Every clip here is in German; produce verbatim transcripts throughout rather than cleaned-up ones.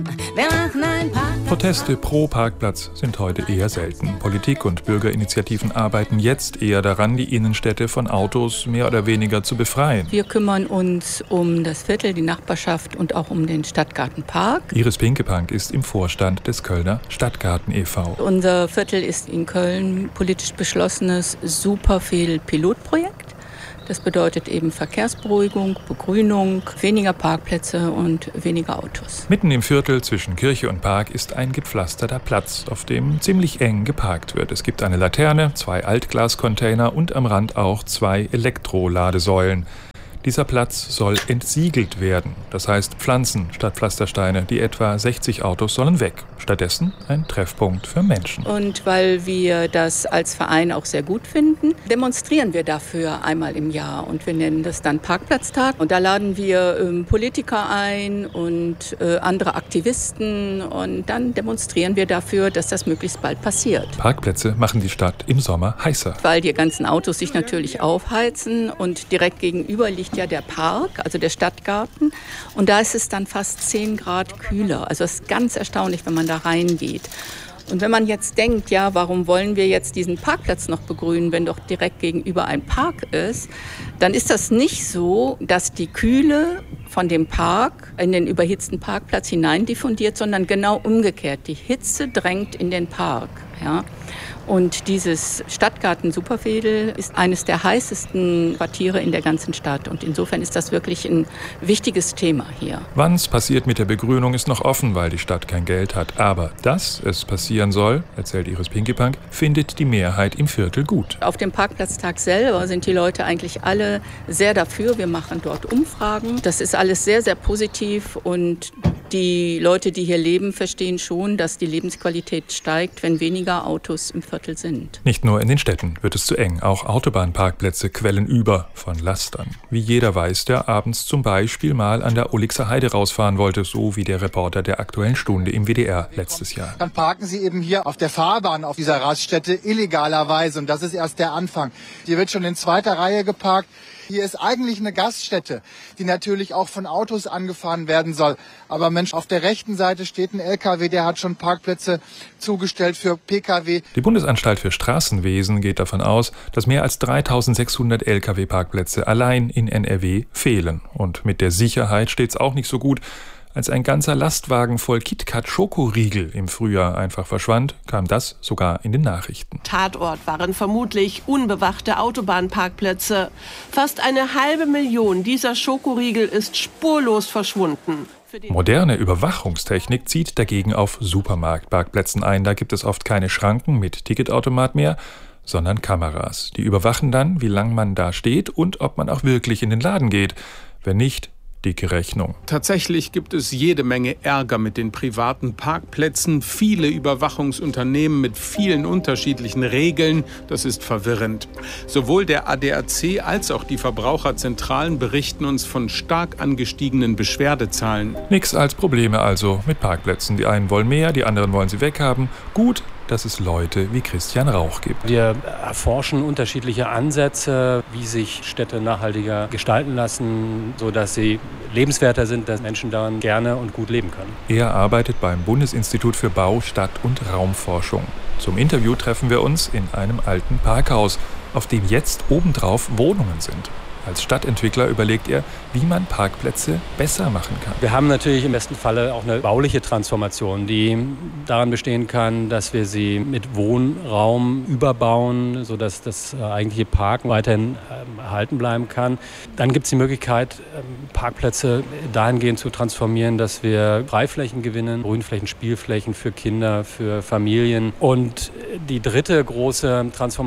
Proteste pro Parkplatz sind heute eher selten. Politik und Bürgerinitiativen arbeiten jetzt eher daran, die Innenstädte von Autos mehr oder weniger zu befreien. Wir kümmern uns um das Viertel, die Nachbarschaft und auch um den Stadtgartenpark. Iris Pinkepank ist im Vorstand des Kölner Stadtgarten e V Unser Viertel ist in Köln politisch beschlossenes Superfehl-Pilotprojekt. Das bedeutet eben Verkehrsberuhigung, Begrünung, weniger Parkplätze und weniger Autos. Mitten im Viertel zwischen Kirche und Park ist ein gepflasterter Platz, auf dem ziemlich eng geparkt wird. Es gibt eine Laterne, zwei Altglascontainer und am Rand auch zwei Elektroladesäulen. Dieser Platz soll entsiegelt werden. Das heißt Pflanzen statt Pflastersteine. Die etwa sechzig Autos sollen weg. Stattdessen ein Treffpunkt für Menschen. Und weil wir das als Verein auch sehr gut finden, demonstrieren wir dafür einmal im Jahr. Und wir nennen das dann Parkplatztag. Und da laden wir ähm, Politiker ein und äh, andere Aktivisten. Und dann demonstrieren wir dafür, dass das möglichst bald passiert. Parkplätze machen die Stadt im Sommer heißer. Weil die ganzen Autos sich natürlich aufheizen und direkt gegenüber liegt ja der Park, also der Stadtgarten. Und da ist es dann fast zehn Grad kühler. Also es ist ganz erstaunlich, wenn man da reingeht. Und wenn man jetzt denkt, ja, warum wollen wir jetzt diesen Parkplatz noch begrünen, wenn doch direkt gegenüber ein Park ist, dann ist das nicht so, dass die Kühle von dem Park in den überhitzten Parkplatz hinein diffundiert, sondern genau umgekehrt. Die Hitze drängt in den Park. Ja. Und dieses Stadtgarten Superfehl ist eines der heißesten Quartiere in der ganzen Stadt. Und insofern ist das wirklich ein wichtiges Thema hier. Wann es passiert mit der Begrünung, ist noch offen, weil die Stadt kein Geld hat. Aber dass es passieren soll, erzählt Iris Pinkepank, findet die Mehrheit im Viertel gut. Auf dem Parkplatztag selber sind die Leute eigentlich alle sehr dafür. Wir machen dort Umfragen. Das ist alles sehr, sehr positiv. Und die Leute, die hier leben, verstehen schon, dass die Lebensqualität steigt, wenn weniger Autos im Viertel sind. Nicht nur in den Städten wird es zu eng. Auch Autobahnparkplätze quellen über von Lastern. Wie jeder weiß, der abends zum Beispiel mal an der Ulixer Heide rausfahren wollte, so wie der Reporter der Aktuellen Stunde im W D R letztes Jahr. Dann parken Sie eben hier auf der Fahrbahn auf dieser Raststätte illegalerweise. Und das ist erst der Anfang. Hier wird schon in zweiter Reihe geparkt. Hier ist eigentlich eine Gaststätte, die natürlich auch von Autos angefahren werden soll. Aber Mensch, auf der rechten Seite steht ein L K W, der hat schon Parkplätze zugestellt für P K W. Die Bundesanstalt für Straßenwesen geht davon aus, dass mehr als dreitausendsechshundert L K W-Parkplätze allein in N R W fehlen. Und mit der Sicherheit steht's auch nicht so gut. Als ein ganzer Lastwagen voll KitKat-Schokoriegel im Frühjahr einfach verschwand, kam das sogar in den Nachrichten. Tatort waren vermutlich unbewachte Autobahnparkplätze. Fast eine halbe Million dieser Schokoriegel ist spurlos verschwunden. Moderne Überwachungstechnik zieht dagegen auf Supermarktparkplätzen ein. Da gibt es oft keine Schranken mit Ticketautomat mehr, sondern Kameras. Die überwachen dann, wie lang man da steht und ob man auch wirklich in den Laden geht. Wenn nicht, dicke Rechnung. Tatsächlich gibt es jede Menge Ärger mit den privaten Parkplätzen, viele Überwachungsunternehmen mit vielen unterschiedlichen Regeln. Das ist verwirrend. Sowohl der A D A C als auch die Verbraucherzentralen berichten uns von stark angestiegenen Beschwerdezahlen. Nix als Probleme also mit Parkplätzen. Die einen wollen mehr, die anderen wollen sie weghaben. Gut, dass es Leute wie Christian Rauch gibt. Wir erforschen unterschiedliche Ansätze, wie sich Städte nachhaltiger gestalten lassen, sodass sie lebenswerter sind, dass Menschen daran gerne und gut leben können. Er arbeitet beim Bundesinstitut für Bau-, Stadt- und Raumforschung. Zum Interview treffen wir uns in einem alten Parkhaus, auf dem jetzt obendrauf Wohnungen sind. Als Stadtentwickler überlegt er, wie man Parkplätze besser machen kann. Wir haben natürlich im besten Falle auch eine bauliche Transformation, die daran bestehen kann, dass wir sie mit Wohnraum überbauen, sodass das eigentliche Parken weiterhin erhalten bleiben kann. Dann gibt es die Möglichkeit, Parkplätze dahingehend zu transformieren, dass wir Freiflächen gewinnen, Grünflächen, Spielflächen für Kinder, für Familien. Und die dritte große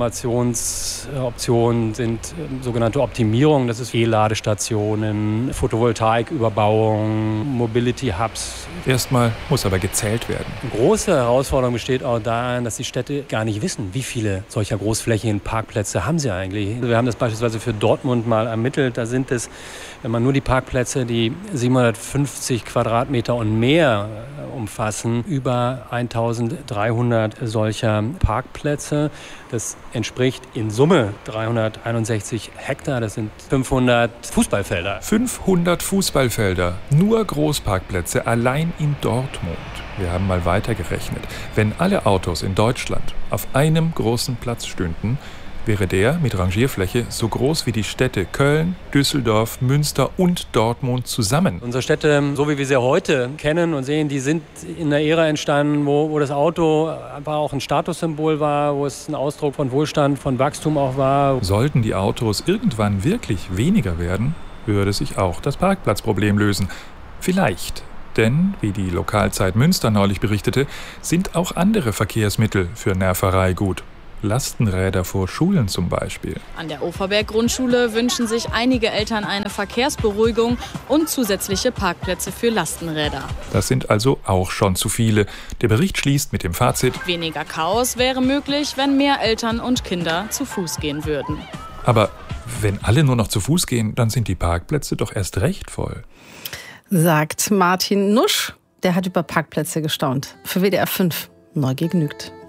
Transformationsoption sind sogenannte Optimierungen. Das ist E-Ladestationen, Photovoltaiküberbauung, Mobility-Hubs. Erstmal muss aber gezählt werden. Eine große Herausforderung besteht auch darin, dass die Städte gar nicht wissen, wie viele solcher großflächigen Parkplätze haben sie eigentlich. Wir haben das beispielsweise für Dortmund mal ermittelt. Da sind es, wenn man nur die Parkplätze, die siebenhundertfünfzig Quadratmeter und mehr umfassen über eintausenddreihundert solcher Parkplätze. Das entspricht in Summe dreihunderteinundsechzig Hektar, das sind fünfhundert Fußballfelder. fünfhundert Fußballfelder, nur Großparkplätze allein in Dortmund. Wir haben mal weitergerechnet. Wenn alle Autos in Deutschland auf einem großen Platz stünden, wäre der mit Rangierfläche so groß wie die Städte Köln, Düsseldorf, Münster und Dortmund zusammen. Unsere Städte, so wie wir sie heute kennen und sehen, die sind in einer Ära entstanden, wo, wo das Auto einfach auch ein Statussymbol war, wo es ein Ausdruck von Wohlstand, von Wachstum auch war. Sollten die Autos irgendwann wirklich weniger werden, würde sich auch das Parkplatzproblem lösen. Vielleicht. Denn, wie die Lokalzeit Münster neulich berichtete, sind auch andere Verkehrsmittel für Nerverei gut. Lastenräder vor Schulen zum Beispiel. An der Oferberg-Grundschule wünschen sich einige Eltern eine Verkehrsberuhigung und zusätzliche Parkplätze für Lastenräder. Das sind also auch schon zu viele. Der Bericht schließt mit dem Fazit: Weniger Chaos wäre möglich, wenn mehr Eltern und Kinder zu Fuß gehen würden. Aber wenn alle nur noch zu Fuß gehen, dann sind die Parkplätze doch erst recht voll. Sagt Martin Nusch. Der hat über Parkplätze gestaunt. Für W D R fünf. Neugier genügt.